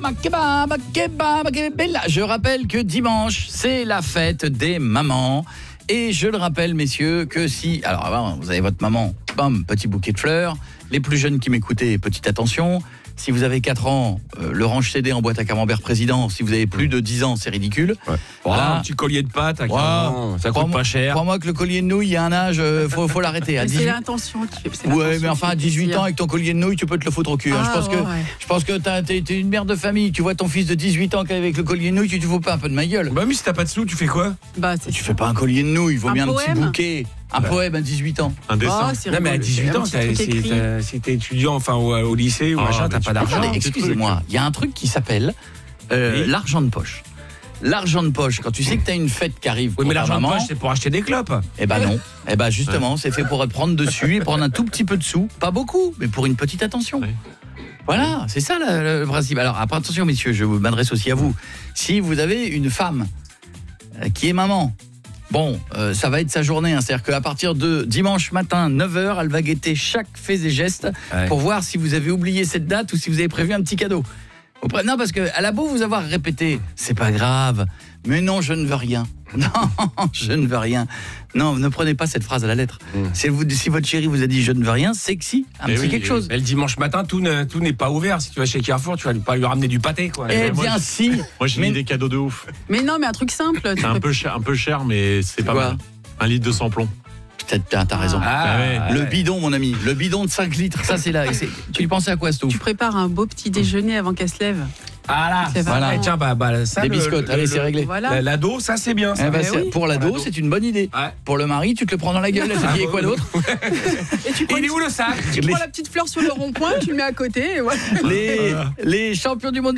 Je rappelle que dimanche, c'est la fête des mamans. Et je le rappelle, messieurs, que si... Alors, vous avez votre maman, bam, petit bouquet de fleurs. Les plus jeunes qui m'écoutez, petite attention. Si vous avez 4 ans, le range CD en boîte à camembert président. Si vous avez plus de 10 ans, c'est ridicule. Ouais. Voilà. Un petit collier de pâte à 15 ans, ça coûte pas cher. Crois-moi que le collier de nouilles, il y a un âge, faut l'arrêter. À 18... C'est l'intention qui fait. Ouais, mais enfin, à 18 ans, avec ton collier de nouilles, tu peux te le foutre au cul. Ah, je pense que t'es une mère de famille. Tu vois ton fils de 18 ans avec le collier de nouilles, tu te fous pas un peu de ma gueule. Bah, mais si t'as pas de sous, tu fais quoi? Tu fais pas un collier de nouilles, il vaut bien un petit bouquet. Un poème à 18 ans. Un dessin. Non, mais à 18 ans, si t'es étudiant, enfin au lycée ou machin, t'as pas d'argent. Attendez, excusez-moi, il y a un truc qui s'appelle l'argent de poche. L'argent de poche, quand tu sais que t'as une fête qui arrive. Oui, mais l'argent de poche, c'est pour acheter des clopes. Eh ben non. Eh ben justement, c'est fait pour prendre dessus et prendre un tout petit peu de sous. Pas beaucoup, mais pour une petite attention. Oui. Voilà, c'est ça le principe. Alors, après, attention, messieurs, je m'adresse aussi à vous. Si vous avez une femme qui est maman, bon, ça va être sa journée. C'est-à-dire qu'à partir de dimanche matin, 9h, elle va guetter chaque fait et geste pour voir si vous avez oublié cette date ou si vous avez prévu un petit cadeau. Non, parce qu'elle a beau vous avoir répété, c'est pas grave, mais non, je ne veux rien. Non, je ne veux rien. Non, ne prenez pas cette phrase à la lettre. Si votre chérie vous a dit je ne veux rien, c'est que si, quelque chose. Et le dimanche matin, tout n'est pas ouvert. Si tu vas chez Carrefour, tu vas pas lui ramener du pâté, quoi. Eh bien, si. Moi, j'ai mis des cadeaux de ouf. Mais non, mais un truc simple. C'est un peu cher, mais c'est pas mal. 1 litre de sans-plomb. Peut-être, t'as raison. Le bidon, mon ami. Le bidon de 5 litres, ça c'est là. Tu lui pensais à quoi, Stou? Tu prépares un beau petit déjeuner avant qu'elle se lève. Ah là, voilà. Tiens, ça, des biscottes, allez, c'est réglé. Voilà. L'ado, ça c'est bien. Ça. Pour l'ado, c'est une bonne idée. Ouais. Pour le mari, tu te le prends dans la gueule. Elle te dit, et quoi d'autre? Il est où le sac? Tu prends la petite fleur sur le rond-point, tu le mets à côté. Et voilà. Les champions du monde